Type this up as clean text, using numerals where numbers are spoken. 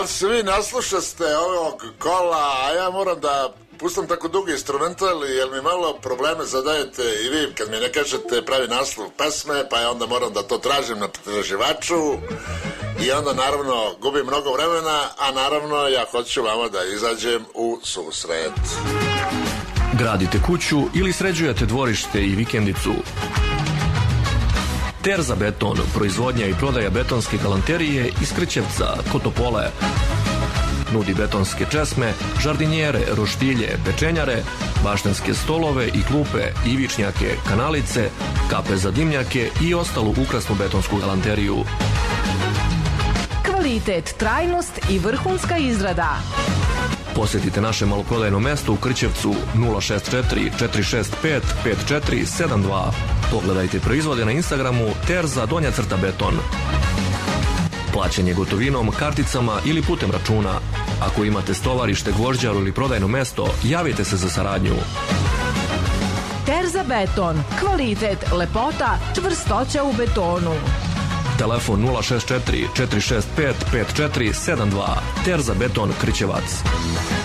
Svi naslušaste ovog kola, a ja moram da pustam tako dugi instrumental, jer mi malo probleme zadajete i vi kad mi ne kažete pravi naslov pesme, pa ja onda moram da to tražim na pretraživaču i onda naravno gubim mnogo vremena, a naravno ja hoću vama da izađem u susret. Gradite kuću ili sređujete dvorište i vikendicu? Terza beton, proizvodnja i prodaja betonske galanterije iz Krćevca, kod Topole. Nudi betonske česme, žardinjere, roštilje, pečenjare, baštenske stolove i klupe, ivičnjake, kanalice, kape za dimnjake i ostalu ukrasnu betonsku galanteriju. Kvalitet, trajnost i vrhunska izrada. Posjetite naše maloprodajno mesto u Krćevcu 064 465 5472. Pogledajte proizvode na Instagramu terza_beton. Plaćanje gotovinom, karticama ili putem računa. Ako imate stovarište, gvožđaru ili prodajno mesto, javite se za saradnju. Terza beton. Kvalitet, lepota, čvrstoća u betonu. Telefon 064 465 5472. Terza beton Krćevac.